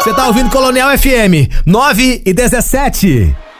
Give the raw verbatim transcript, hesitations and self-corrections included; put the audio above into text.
Você tá ouvindo Colonial F M nove e dezessete.